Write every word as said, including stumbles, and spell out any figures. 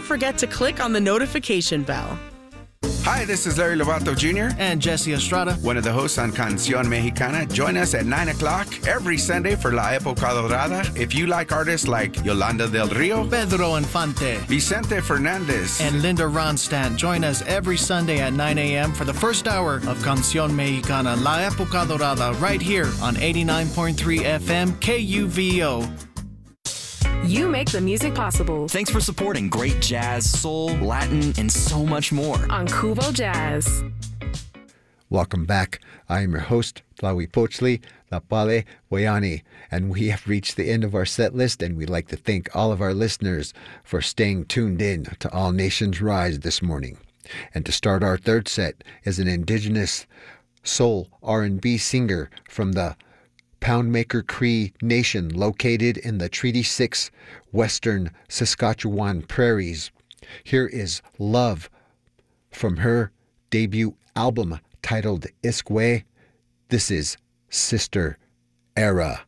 forget to click on the notification bell. Hi, this is Larry Lovato Junior And Jesse Estrada. One of the hosts on Canción Mexicana. Join us at nine o'clock every Sunday for La Época Dorada. If you like artists like Yolanda del Rio, Pedro Infante, Vicente Fernandez, and Linda Ronstadt, join us every Sunday at nine a.m. for the first hour of Canción Mexicana, La Época Dorada, right here on eighty-nine point three F M K U V O. You make the music possible. Thanks for supporting great jazz, soul, Latin, and so much more on Kubo Jazz. Welcome back. I am your host, Tlawi Pochli, Lapale Wayani, and we have reached the end of our set list, and we'd like to thank all of our listeners for staying tuned in to All Nations Rise this morning. And to start our third set is an indigenous soul R and B singer from the Poundmaker Cree Nation located in the Treaty six Western Saskatchewan prairies. Here is Love from her debut album titled Iskwe. This is Sister Era.